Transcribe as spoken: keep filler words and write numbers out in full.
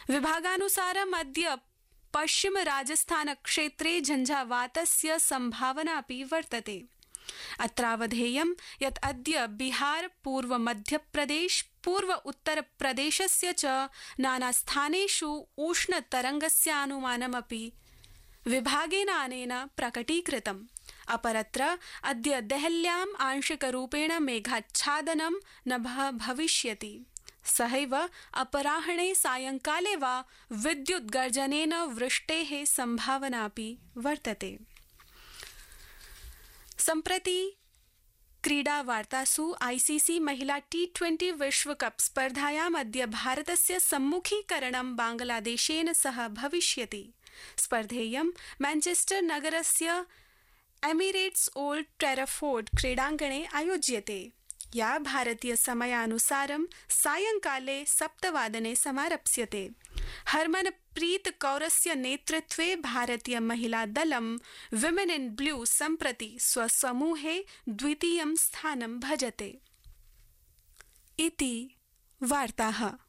विभागानुसारम् अद्य पश्चिम राजस्थान क्षेत्रे झंझावातस्य संभावनापि वर्तते। अत्रावधेयं यत् अद्य बिहार, पूर्व मध्यप्रदेश, पूर्व उत्तरप्रदेशस्य च नानास्थानेषु उष्णतरङ्गस्यानुमानमपि विभागेन अनेन प्रकटीकृतम्। अपरत्र अद्य देहल्याम् आंशिकरूपेण मेघाच्छादनं न भविष्यति। सहैव अपराह्णे सायंकाले वा विद्युत् गर्जनेन वृष्टेः संभावनापि वर्तते। सम्प्रति क्रीडावार्तासु आईसीसी महिला टी ट्वेंटी विश्वकप स्पर्धायाम् अद्य भारतस्य सम्मुखीकरणं बांग्लादेशेन सह भविष्यति। स्पर्धेयं मैनचेस्टर नगरस्य एमिरेट्स ओल्ड ट्रैफोर्ड क्रीडाङ्गणे आयोज्यते, या भारतीय समयानुसारं सायंकाले सप्तवादने समारप्स्यते। हरमनप्रीत कौरस्य नेतृत्वे भारतीय महिला दलं विमेन इन ब्लू सम्प्रति स्वसमूहे द्वितीयं स्थानं भजते। इति वार्ताः।